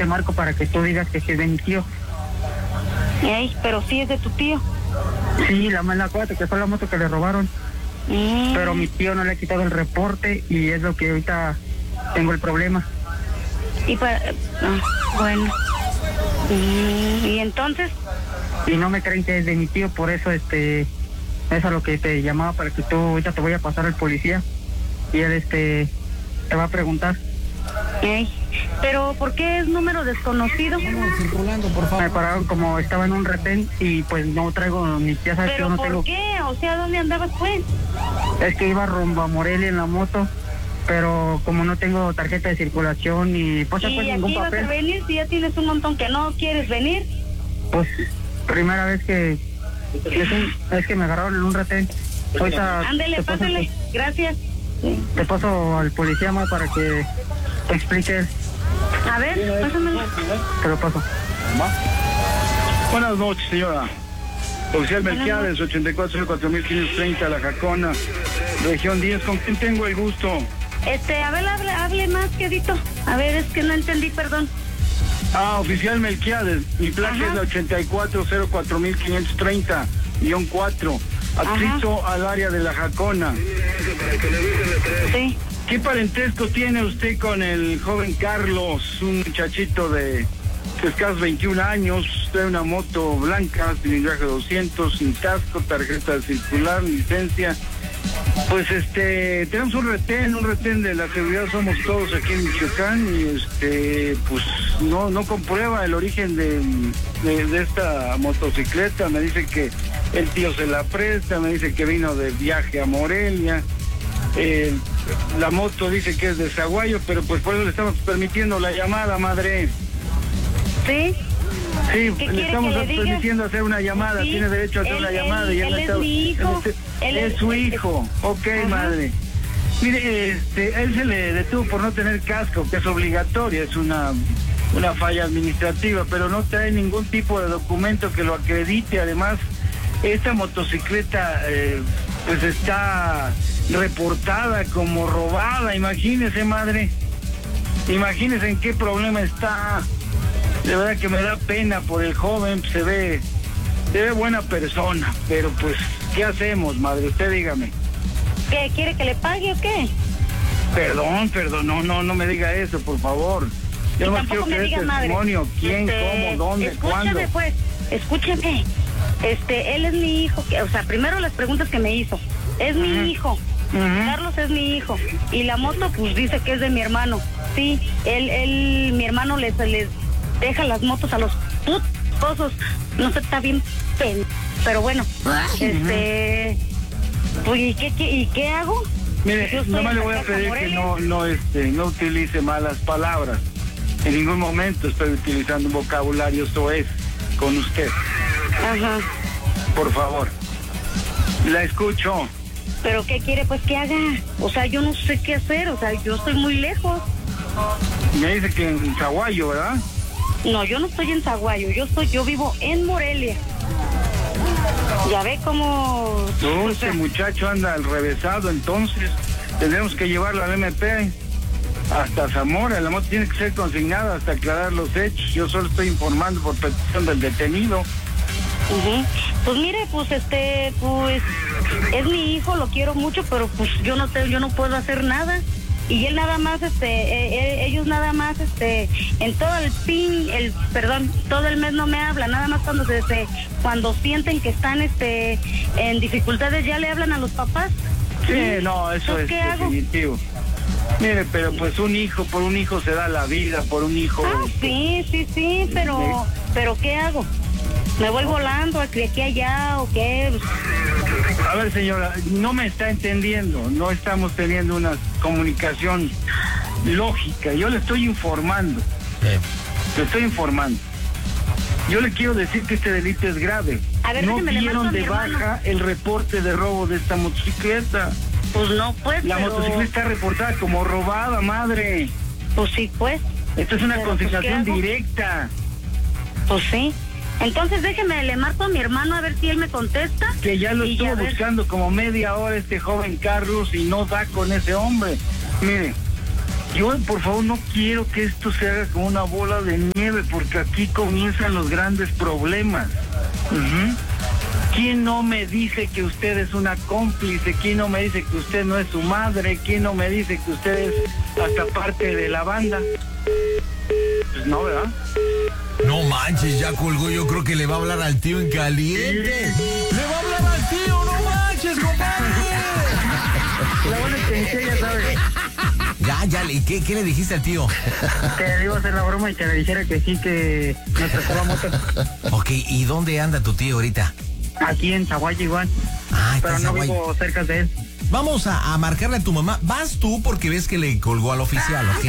te marco para que tú digas que sí es de mi tío. Ey, pero sí es de tu tío. Sí, la mala 4, que fue la moto que le robaron. Pero mi tío no le ha quitado el reporte y es lo que ahorita tengo el problema. Y para... bueno. ¿Y entonces? Y no me creen que es de mi tío, por eso es a lo que te llamaba, para que tú, ahorita te voy a pasar al policía y él te va a preguntar. Ey, pero ¿por qué es número desconocido? Vamos circulando, por favor. Me pararon como estaba en un retén y pues no traigo ni, ya sabes que yo ¿Pero no por tengo. qué? O sea, ¿dónde andabas pues? Es que iba rumbo a Morelia en la moto, pero como no tengo tarjeta de circulación y pues ¿Y ningún aquí ibas papel. a venir si ya tienes un montón que no quieres venir? Pues primera vez que es que me agarraron en un retén. Ahorita Ándele, pásale, gracias. te paso al policía más para que te explique él. A ver, pásamelo. Te lo paso. Buenas noches, señora. Oficial Melquiades, 84-4530, La Jacona, región 10. ¿Con quién tengo el gusto? A ver, hable más, quedito. A ver, es que no entendí, perdón. Oficial Melquiades, mi placa es la 84-04530-4, adscrito al área de La Jacona. Sí. ¿Qué parentesco tiene usted con el joven Carlos, un muchachito de escasos 21 años, trae una moto blanca, cilindraje 200, sin casco, tarjeta circular, licencia? Pues tenemos un retén de la seguridad Somos Todos aquí en Michoacán y pues no comprueba el origen de esta motocicleta. Me dice que el tío se la presta, me dice que vino de viaje a Morelia. La moto dice que es de Zaguayo, pero pues por eso le estamos permitiendo la llamada, madre. ¿Sí? Sí, ¿Qué le estamos permitiendo hacer una llamada, sí, tiene derecho a hacer una llamada. Y él es mi hijo. Es su hijo, ok, madre. Mire, él se le detuvo por no tener casco, que es obligatorio, es una falla administrativa, pero no trae ningún tipo de documento que lo acredite. Además, esta motocicleta pues está reportada como robada. Imagínese, madre, imagínese en qué problema está. De verdad que me da pena por el joven, se ve buena persona, pero pues, ¿qué hacemos, madre? Usted dígame. ¿Qué, quiere que le pague o qué? Perdón, no me diga eso, por favor. Yo no quiero que dé testimonio. ¿Quién, cómo, dónde, cuándo? Escúchame, pues, escúcheme. Él es mi hijo, o sea, primero las preguntas que me hizo. Es mi hijo. Carlos es mi hijo. Y la moto, pues, dice que es de mi hermano. Sí, mi hermano les deja las motos a los putos. No sé, está bien pero bueno, pues, ¿y qué hago? Mire, nomás le voy a pedir que no utilice malas palabras. En ningún momento estoy utilizando un vocabulario soez con usted. Ajá. Por favor. La escucho. ¿Pero qué quiere pues que haga? O sea, yo no sé qué hacer, o sea, yo estoy muy lejos. Me dice que en Zaguayo, ¿verdad? No, yo no estoy en Zaguayo, yo vivo en Morelia. Ya ve cómo... Este muchacho anda al revésado, entonces tenemos que llevarlo al MP hasta Zamora. La moto tiene que ser consignada hasta aclarar los hechos. Yo solo estoy informando por petición del detenido. Pues mire, pues es mi hijo, lo quiero mucho, pero pues yo no puedo hacer nada. Y él nada más, ellos nada más, en todo todo el mes no me hablan, nada más cuando sienten que están, en dificultades ya le hablan a los papás. Sí, no, eso es definitivo. Mire, pero pues por un hijo se da la vida, por un hijo. Sí, pero ¿qué hago? ¿Me voy volando de aquí a allá o qué? A ver, señora, no me está entendiendo. No estamos teniendo una comunicación lógica. Yo le estoy informando. Le estoy informando. Yo le quiero decir que este delito es grave. A ver, no dieron de baja el reporte de robo de esta motocicleta. Pues no, pues. La motocicleta está reportada como robada, madre. Pues sí, pues. Esto es una consignación directa. Pues sí. Entonces le marco a mi hermano a ver si él me contesta. Que ya lo estuvo buscando como media hora este joven Carlos y no da con ese hombre. Mire, Yo, por favor, no quiero que esto se haga como una bola de nieve, porque aquí comienzan los grandes problemas. ¿Quién no me dice que usted es una cómplice? ¿Quién no me dice que usted no es su madre? ¿Quién no me dice que usted es hasta parte de la banda? Pues no, ¿verdad? No manches, ya colgó. Yo creo que le va a hablar al tío en caliente. ¡Le va a hablar al tío! ¡No manches, compadre! La buena experiencia, ya sabes. Ya, ¿qué le dijiste al tío? Que le iba a hacer la broma y que le dijera que sí, que nos prestó la moto. Ok, ¿y dónde anda tu tío ahorita? Aquí en Zaguayo igual. Ah, pero no vivo cerca de él. Vamos a marcarle a tu mamá. Vas tú porque ves que le colgó al oficial, ¿ok?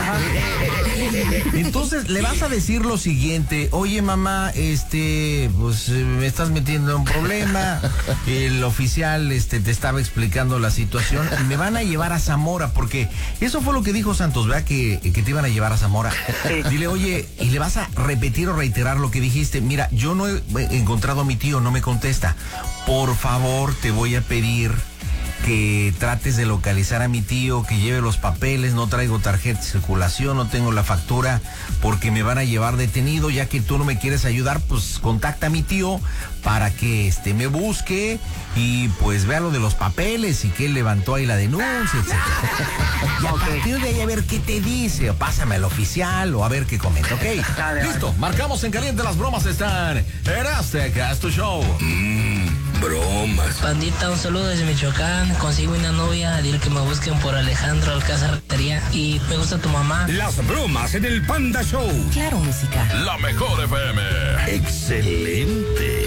Entonces le vas a decir lo siguiente: oye, mamá, pues me estás metiendo en un problema. El oficial te estaba explicando la situación y me van a llevar a Zamora, porque eso fue lo que dijo Santos, ¿verdad? Que te iban a llevar a Zamora. Sí. Dile, oye, y le vas a repetir o reiterar lo que dijiste. Mira, yo no he encontrado a mi tío, no me contesta. Por favor, te voy a pedir que trates de localizar a mi tío, que lleve los papeles. No traigo tarjeta de circulación, no tengo la factura, porque me van a llevar detenido. Ya que tú no me quieres ayudar, pues contacta a mi tío para que me busque y pues vea lo de los papeles y que él levantó ahí la denuncia, etc. Y a partir de ahí a ver qué te dice, o pásame al oficial o a ver qué comenta, ¿ok? Listo, marcamos en caliente. Las bromas están en Azteca, es tu show. Bromas. Pandita, un saludo desde Michoacán. Consigo una novia, dile que me busquen por Alejandro Alcázar Rentería. Y me gusta tu mamá. Las bromas en el Panda Show. Claro, música. La mejor FM. Excelente.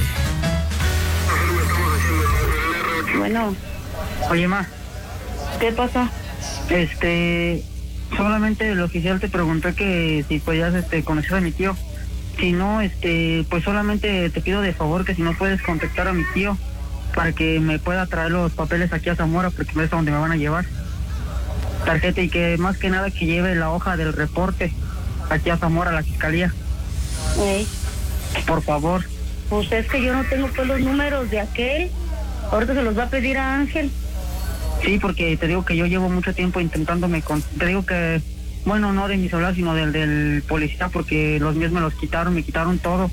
Bueno, Oye, ma, ¿qué pasa? solamente el oficial te preguntó que si podías conocer a mi tío. Si no, pues solamente te pido de favor que si no puedes contactar a mi tío para que me pueda traer los papeles aquí a Zamora, porque no es a donde me van a llevar. Tarjeta, y que más que nada que lleve la hoja del reporte aquí a Zamora, a la fiscalía. Por favor. Pues es que yo no tengo pues los números de aquel. Ahorita se los va a pedir a Ángel. Sí, porque te digo que yo llevo mucho tiempo intentándome te digo que, bueno, no de mi celular, sino del policía, porque los míos me quitaron todo.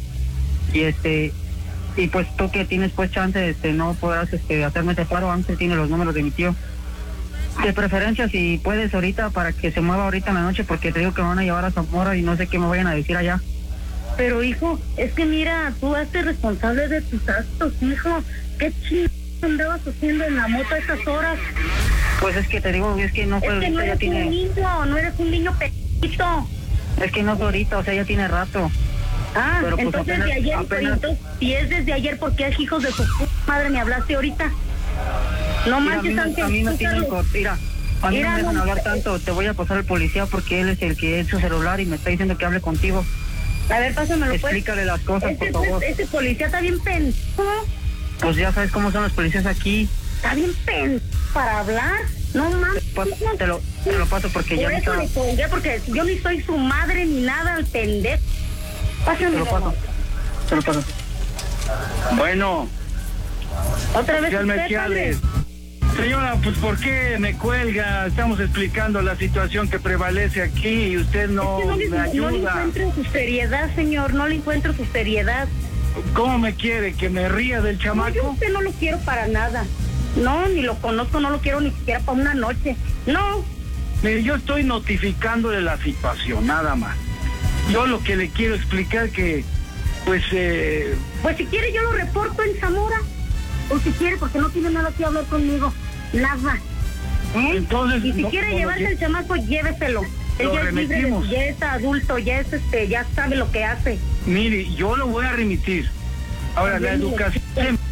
Y pues tú que tienes pues chance, no podrás hacerme ese paro. Ángel tiene los números de mi tío. De preferencia, si puedes ahorita, para que se mueva ahorita en la noche, porque te digo que me van a llevar a Zamora y no sé qué me vayan a decir allá. Pero hijo, es que mira, tú hazte responsable de tus actos, hijo. ¿Qué andabas haciendo en la moto a esas horas? Pues es que te digo, es que no fue Es que no ahorita, eres un niño, no eres un niño pequeñito. Es que no fue ahorita, o sea, ya tiene rato. Ah, pero pues entonces apenas, de ayer, entonces, si es desde ayer, ¿por qué hijos de su madre me hablaste ahorita? No manches, Ángel. A mí me tienen mira, a mí no me dejan hablar tanto. Te voy a pasar al policía porque él es el que es su celular y me está diciendo que hable contigo. A ver, pásamelo pues. Explícale las cosas, por favor. Ese policía está bien pendejo. Pues ya sabes cómo son los policías aquí. Está bien pendejo para hablar. No mames. Te lo paso porque por ya eso le colgué, porque yo ni soy su madre ni nada, al pendejo. Pásamelo. Te lo paso. Bueno. Otra vez Oficial Melquiades. Señora, pues ¿por qué me cuelga? Estamos explicando la situación que prevalece aquí y usted no me ayuda. No le encuentro su seriedad, señor, no le encuentro su seriedad. ¿Cómo me quiere? ¿Que me ría del chamaco? No, yo a usted no lo quiero para nada. No, ni lo conozco, no lo quiero ni siquiera para una noche. No. Mire, yo estoy notificándole la situación, nada más. Yo lo que le quiero explicar que, pues... Pues si quiere yo lo reporto en Zamora. O si quiere, porque no tiene nada que hablar conmigo. Nada. Entonces... Y si quiere llevarse el chamaco, lléveselo. Él ya es libre, ya es adulto, ya es ya sabe lo que hace. Mire, yo lo voy a remitir. Ahora, la educación...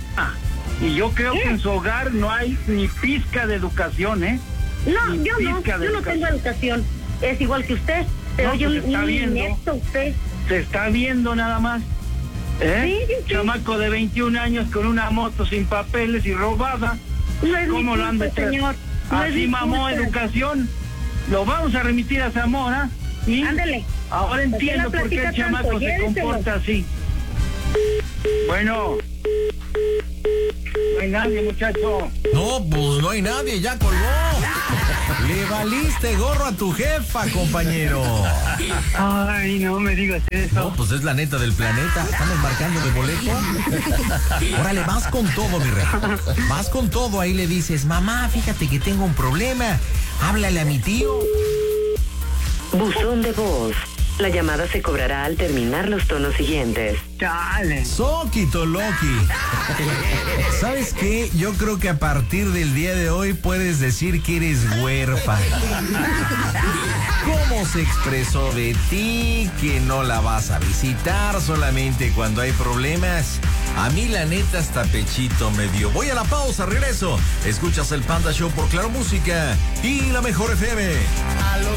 Y yo creo que en su hogar no hay ni pizca de educación, ¿eh? No, yo no tengo educación. Es igual que usted. Pero oye, un inepto usted. Se está viendo nada más. Sí. Chamaco de 21 años con una moto sin papeles y robada. No es ¿Cómo lo han de señor? No así mamó educación. Lo vamos a remitir a Zamora. ¿Sí? Ándele. Ahora entiendo por qué el chamaco se comporta así. Bueno. No hay nadie, muchacho. No, pues no hay nadie, ya colgó. Le valiste gorro a tu jefa, compañero. Ay, no me digas eso. No, pues es la neta del planeta. Estamos marcando de boleto. Órale, vas con todo, mi rey. Vas con todo. Ahí le dices, mamá, fíjate que tengo un problema. Háblale a mi tío. Buzón de voz. La llamada se cobrará al terminar los tonos siguientes. Chale. Soquito Loki. ¿Sabes qué? Yo creo que a partir del día de hoy puedes decir que eres huérfana. ¿Cómo se expresó de ti? Que no la vas a visitar solamente cuando hay problemas. A mí la neta hasta pechito me dio. Voy a la pausa, regreso. Escuchas el Panda Show por Claro Música y la Mejor FM. A los